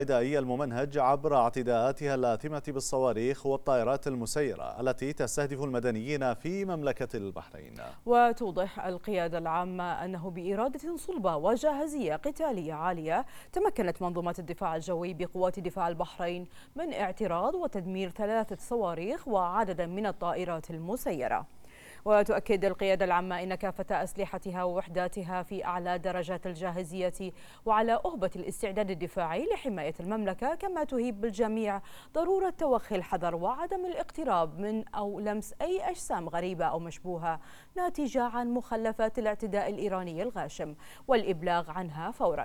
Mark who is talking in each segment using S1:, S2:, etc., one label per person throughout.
S1: الفدائي الممنهج عبر اعتداءاتها الآثمة بالصواريخ والطائرات المسيرة التي تستهدف المدنيين في مملكة البحرين.
S2: وتوضح القيادة العامة أنه بإرادة صلبة وجاهزية قتالية عالية تمكنت منظومة الدفاع الجوي بقوات دفاع البحرين من اعتراض وتدمير 3 صواريخ وعددا من الطائرات المسيرة. وتؤكد القيادة العامة أن كافة أسلحتها ووحداتها في أعلى درجات الجاهزية وعلى أهبة الاستعداد الدفاعي لحماية المملكة، كما تهيب بالجميع ضرورة توخي الحذر وعدم الاقتراب من أو لمس أي أجسام غريبة أو مشبوهة ناتجة عن مخلفات الاعتداء الإيراني الغاشم والإبلاغ عنها فوراً.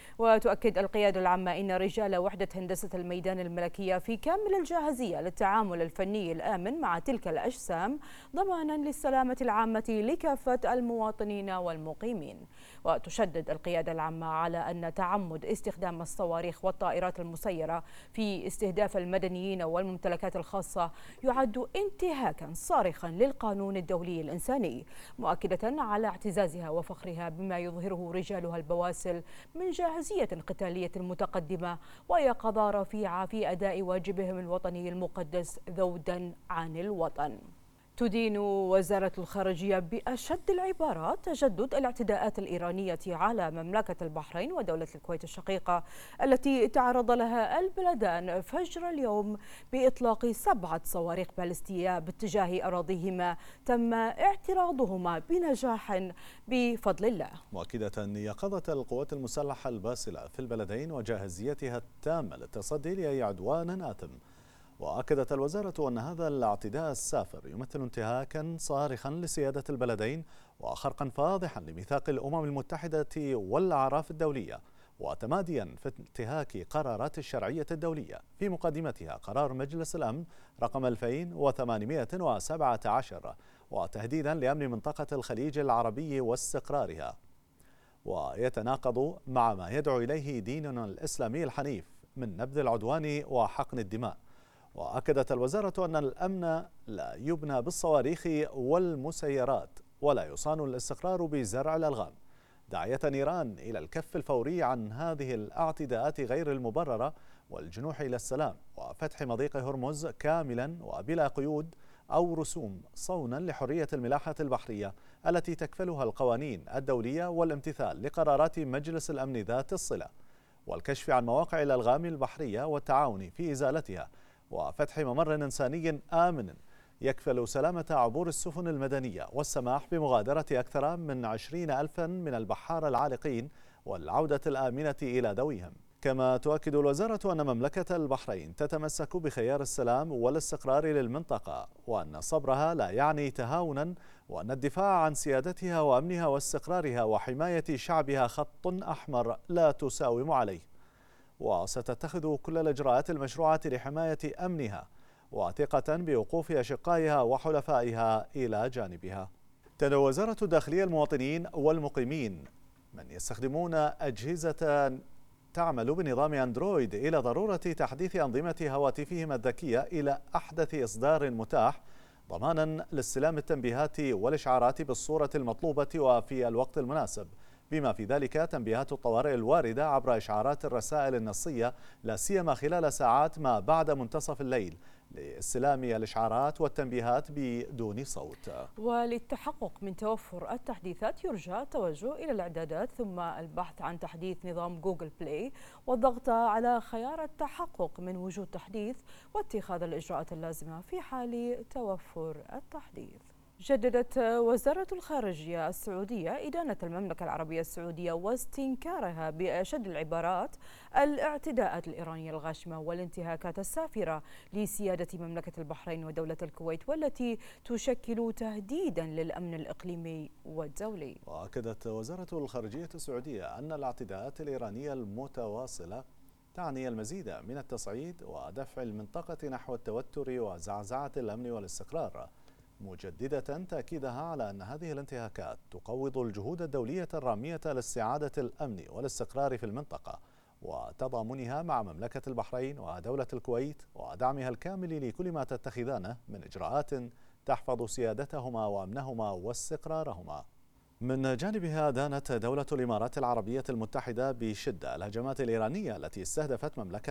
S2: وتؤكد القيادة العامة أن رجال وحدة هندسة الميدان الملكية في كامل الجاهزية للتعامل الفني الآمن مع تلك الأجسام ضمانا للسلامة العامة لكافة المواطنين والمقيمين. وتشدد القيادة العامة على أن تعمد استخدام الصواريخ والطائرات المسيرة في استهداف المدنيين والممتلكات الخاصة يعد انتهاكا صارخا للقانون الدولي الإنساني، مؤكدة على اعتزازها وفخرها بما يظهره رجالها البواسل من جاهزية قتالية متقدمة ويقظة رفيعة في أداء واجبهم الوطني المقدس ذودا عن الوطن. تدين وزارة الخارجية بأشد العبارات تجدد الاعتداءات الإيرانية على مملكة البحرين ودولة الكويت الشقيقة التي تعرض لها البلدان فجر اليوم بإطلاق 7 صواريخ باليستية باتجاه أراضيهما تم اعتراضهما بنجاح بفضل الله.
S1: مؤكدة يقظة القوات المسلحة الباسلة في البلدين وجاهزيتها التامة للتصدي لأي عدوان آثم. وأكدت الوزارة أن هذا الاعتداء السافر يمثل انتهاكا صارخا لسيادة البلدين وخرقا فاضحا لميثاق الأمم المتحدة والأعراف الدولية، وتماديا في انتهاك قرارات الشرعية الدولية في مقدمتها قرار مجلس الأمن رقم 2817 وتهديدا لأمن منطقة الخليج العربي واستقرارها، ويتناقض مع ما يدعو إليه ديننا الإسلامي الحنيف من نبذ العدوان وحقن الدماء. وأكدت الوزارة أن الأمن لا يبنى بالصواريخ والمسيرات ولا يصان الاستقرار بزرع الألغام، داعية إيران إلى الكف الفوري عن هذه الاعتداءات غير المبررة والجنوح إلى السلام وفتح مضيق هرمز كاملا وبلا قيود أو رسوم صونا لحرية الملاحة البحرية التي تكفلها القوانين الدولية والامتثال لقرارات مجلس الأمن ذات الصلة، والكشف عن مواقع الألغام البحرية والتعاون في إزالتها، وفتح ممر إنساني آمن يكفل سلامة عبور السفن المدنية والسماح بمغادرة أكثر من 20,000 من البحار العالقين والعودة الآمنة إلى ذويهم. كما تؤكد الوزارة أن مملكة البحرين تتمسك بخيار السلام والاستقرار للمنطقة، وأن صبرها لا يعني تهاونا، وأن الدفاع عن سيادتها وأمنها واستقرارها وحماية شعبها خط أحمر لا تساوم عليه، وستتخذ كل الإجراءات المشروعة لحماية أمنها وثقة بوقوف أشقائها وحلفائها إلى جانبها. تدعو وزارة الداخلية المواطنين والمقيمين من يستخدمون أجهزة تعمل بنظام أندرويد إلى ضرورة تحديث أنظمة هواتفهم الذكية إلى أحدث إصدار متاح ضمانا لاستلام التنبيهات والإشعارات بالصورة المطلوبة وفي الوقت المناسب، بما في ذلك تنبيهات الطوارئ الواردة عبر إشعارات الرسائل النصية لا سيما خلال ساعات ما بعد منتصف الليل لاستلام الإشعارات والتنبيهات بدون صوت.
S2: وللتحقق من توفر التحديثات يرجى التوجه إلى الإعدادات ثم البحث عن تحديث نظام جوجل بلاي والضغط على خيار التحقق من وجود تحديث واتخاذ الإجراءات اللازمة في حال توفر التحديث. جددت وزارة الخارجية السعودية إدانة المملكة العربية السعودية واستنكارها بأشد العبارات الاعتداءات الإيرانية الغاشمة والانتهاكات السافرة لسيادة مملكة البحرين ودولة الكويت والتي تشكل تهديدا للأمن الإقليمي والدولي.
S1: وأكدت وزارة الخارجية السعودية أن الاعتداءات الإيرانية المتواصلة تعني المزيد من التصعيد ودفع المنطقة نحو التوتر وزعزعة الأمن والاستقرار، مجددة تأكيدها على أن هذه الانتهاكات تقوض الجهود الدولية الرامية لاستعادة الأمن والاستقرار في المنطقة وتضامنها مع مملكة البحرين ودولة الكويت ودعمها الكامل لكل ما تتخذانه من إجراءات تحفظ سيادتهما وأمنهما واستقرارهما. من جانبها دانت دولة الإمارات العربية المتحدة بشدة الهجمات الإيرانية التي استهدفت مملكة